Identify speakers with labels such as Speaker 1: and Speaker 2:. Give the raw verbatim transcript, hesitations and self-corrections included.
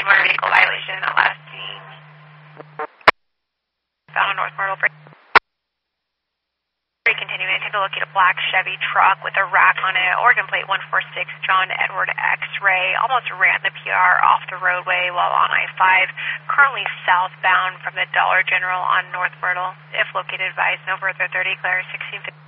Speaker 1: motor vehicle violation at last seen. Found on North Myrtle. Continuing, take a look at a black Chevy truck with a rack on it. Oregon plate one four six, John Edward X-ray. Almost ran the P R off the roadway while on I five. Currently southbound from the Dollar General on North Myrtle. If located, advise no further thirty, clear sixteen fifty.